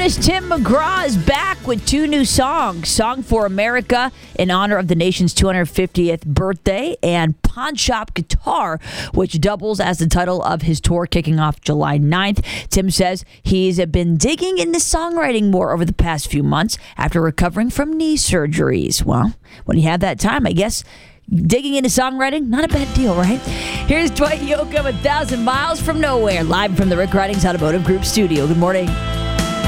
Artist Tim McGraw is back with two new songs. Song for America in honor of the nation's 250th birthday, and Pawn Shop Guitar, which doubles as the title of his tour kicking off July 9th. Tim says he's been digging into songwriting more over the past few months after recovering from knee surgeries. Well, when you have that time, I guess digging into songwriting, not a bad deal, right? Here's Dwight Yoakam, 1,000 Miles from Nowhere, live from the Rick Ridings Automotive Group studio. Good morning.